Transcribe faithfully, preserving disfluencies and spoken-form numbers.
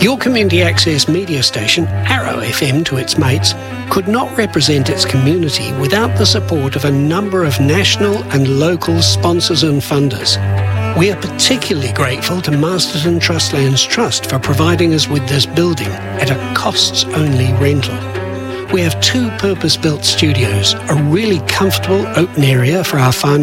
Your community access media station, Arrow F M to its mates, could not represent its community without the support of a number of national and local sponsors and funders. We are particularly grateful to Masterton Trustlands Trust for providing us with this building at a costs-only rental. We have two purpose-built studios, a really comfortable open area for our whānau